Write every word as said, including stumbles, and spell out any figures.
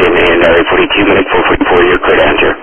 in uh, forty-two minutes, four forty-four, you're clear to enter.